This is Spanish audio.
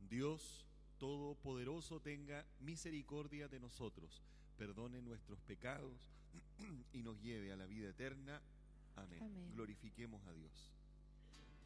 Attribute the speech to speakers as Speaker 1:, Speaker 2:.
Speaker 1: Dios Todopoderoso tenga misericordia de nosotros, perdone nuestros pecados y nos lleve a la vida eterna. Amén.
Speaker 2: Amén.
Speaker 1: Glorifiquemos a Dios.